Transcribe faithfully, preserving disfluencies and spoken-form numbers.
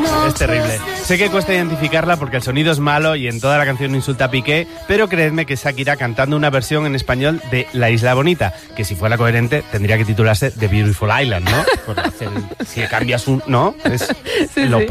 Es terrible. Sé que cuesta identificarla porque el sonido es malo y en toda la canción insulta a Piqué, pero creedme que es Shakira cantando una versión en español de La Isla Bonita, que si fuera coherente tendría que titularse The Beautiful Island, ¿no? Por hacer, si cambias un... ¿no? Es sí, lo sí.